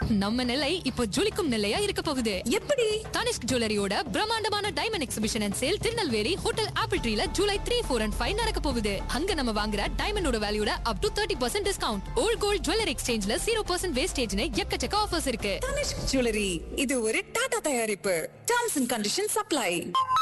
நம்ம நிலை இப்போ ஜொலிக்கும் நிலையா இருக்க போகுது. எப்படி? தனிஷ்க் ஜுவல்லரியோட பிரம்மாண்டமான diamond exhibition and sale Tirunelveli hotel apple ட்ரீல July 3, 4 and 5 நடக்க போகுது. அங்க நம்ம வாங்குற டைமண்டோட வேல்யூட up to 30% discount. Volt gold jewellery எக்ஸ்சேஞ்ச்ல 0% வேஸ்டேஜ்னு எக்கச்சக்க ஆஃபர்ஸ் இருக்கு. தனிஷ்க் ஜுவல்லரி, இது ஒரு டாடா தயாரிப்பு. Terms and conditions apply.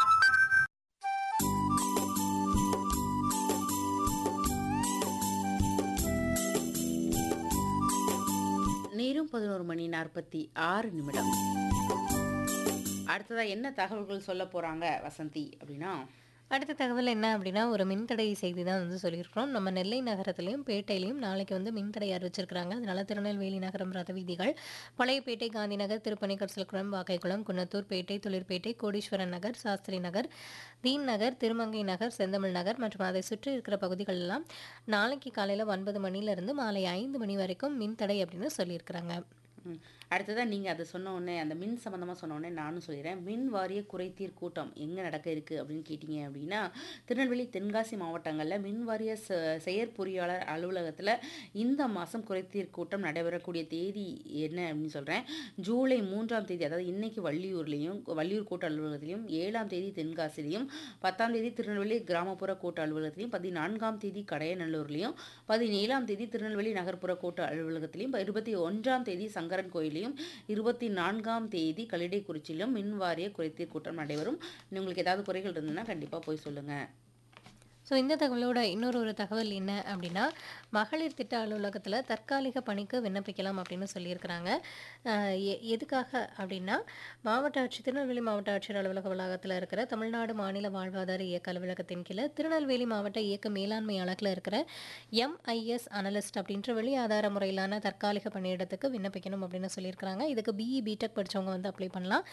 நேரம் 11:46. அடுத்ததா என்ன தகவல்கள் சொல்ல போறாங்க வசந்தி அப்படின்னா, அடுத்த தகவல் என்ன அப்படின்னா, ஒரு மின்தடை செய்தி தான் வந்து சொல்லியிருக்கிறோம். நம்ம நெல்லை நகரத்திலையும் பேட்டையிலையும் நாளைக்கு வந்து மின்தடை அறிவிச்சிருக்கிறாங்க. அதனால திருநெல்வேலி நகரம் ரத வீதிகள், பழையப்பேட்டை, காந்திநகர், திருப்பணி, கரிசல்குளம், வாகைக்குளம், குன்னத்தூர் பேட்டை, தொழிற்பேட்டை, கோடீஸ்வரன் நகர், சாஸ்திரி நகர், தீன் நகர், திருமங்கை நகர், செந்தமிழ் நகர் மற்றும் அதை சுற்றி இருக்கிற பகுதிகள் எல்லாம் நாளைக்கு காலையில் 9 மணிலேருந்து மாலை 5 மணி வரைக்கும் மின்தடை அப்படின்னு சொல்லியிருக்கிறாங்க. அடுத்ததா நீங்க அதை சொன்ன உடனே அந்த மின் சம்பந்தமா சொன்ன உடனே நானும் சொல்லிடுறேன். மின் வாரிய குறைதீர் கூட்டம் எங்க நடக்க இருக்கு அப்படின்னு கேட்டீங்க அப்படின்னா, திருநெல்வேலி, தென்காசி மாவட்டங்களில் மின் வாரிய செயற்பொறியாளர் அலுவலகத்தில் இந்த மாதம் குறைதீர் கூட்டம் நடைபெறக்கூடிய தேதி என்ன அப்படின்னு சொல்கிறேன். ஜூலை 3ஆம் தேதி, அதாவது இன்னைக்கு வள்ளியூர் கூட்ட அலுவலகத்திலையும், 7ஆம் தேதி தென்காசிலையும், 10ஆம் தேதி திருநெல்வேலி கிராமப்புற கூட்ட அலுவலகத்திலையும், 14ஆம் தேதி கடையநல்லூர்லையும், 17ஆம் தேதி திருநெல்வேலி நகர்ப்புற கூட்ட அலுவலகத்திலையும், 21ஆம் தேதி சங்கரன் கோயிலையும், 24ஆம் தேதி கல்லிடைக்குறிச்சியிலும் மின் வாரிய குறைதீர் கூட்டம் நடைபெறும். உங்களுக்கு ஏதாவது குறைகள் இருந்ததுன்னா கண்டிப்பாக போய் சொல்லுங்க. ஸோ இந்த தகவலோட ஒரு தகவல் என்ன அப்படின்னா, மகளிர் திட்ட அலுவலகத்தில் தற்காலிக பணிக்கு விண்ணப்பிக்கலாம் அப்படின்னு சொல்லியிருக்கிறாங்க. எதுக்காக அப்படின்னா, திருநெல்வேலி மாவட்ட ஆட்சியர் அலுவலக வளாகத்தில் இருக்கிற தமிழ்நாடு மாநில வாழ்வாதார இயக்க அலுவலகத்தின் கீழே திருநெல்வேலி மாவட்ட இயக்க மேலாண்மை அலகில் இருக்கிற எம்ஐஎஸ் அனலிஸ்ட் அப்படின்ற வெளி ஆதார முறையிலான தற்காலிக பணியிடத்துக்கு விண்ணப்பிக்கணும் அப்படின்னு சொல்லியிருக்கிறாங்க. இதுக்கு பிஇ பிடெக் படித்தவங்க வந்து அப்ளை பண்ணலாம்.